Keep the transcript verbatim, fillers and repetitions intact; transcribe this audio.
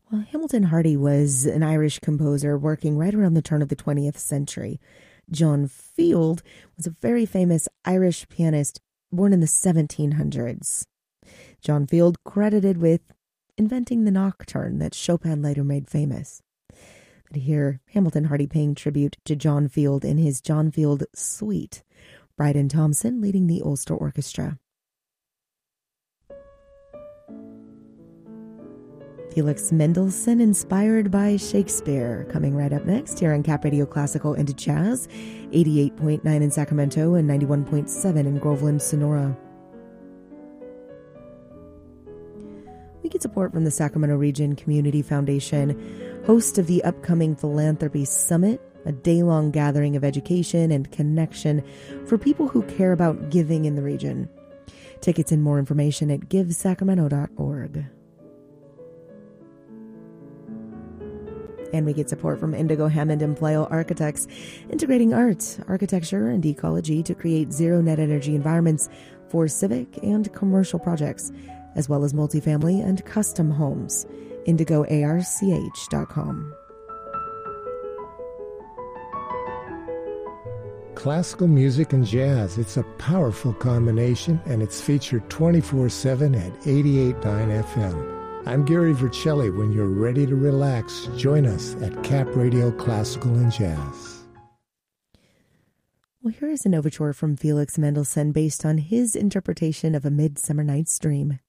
Well, Hamilton Hardy was an Irish composer working right around the turn of the twentieth century. John Field was a very famous Irish pianist born in the seventeen hundreds. John Field credited with inventing the nocturne that Chopin later made famous. But here, Hamilton Hardy paying tribute to John Field in his John Field Suite. Bryden Thompson leading the Ulster Orchestra. Felix Mendelssohn, inspired by Shakespeare, coming right up next here on Cap Radio Classical into Jazz, eighty-eight point nine in Sacramento and ninety-one point seven in Groveland, Sonora. We get support from the Sacramento Region Community Foundation, host of the upcoming Philanthropy Summit, a day-long gathering of education and connection for people who care about giving in the region. Tickets and more information at give sacramento dot org. And we get support from Indigo Hammond and Pleyel Architects, integrating art, architecture, and ecology to create zero-net energy environments for civic and commercial projects, as well as multifamily and custom homes. indigo arch dot com. Classical music and jazz, it's a powerful combination, and it's featured twenty-four seven at eighty-eight point nine F M. I'm Gary Vercelli. When you're ready to relax, join us at Cap Radio Classical and Jazz. Well, here is an overture from Felix Mendelssohn based on his interpretation of A Midsummer Night's Dream.